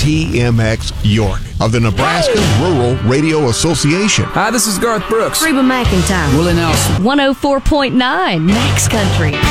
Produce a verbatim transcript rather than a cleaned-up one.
T M X York of the Nebraska Rural Radio Association. Hi, this is Garth Brooks. Reba McEntire. Willie Nelson. one oh four point nine Max Country.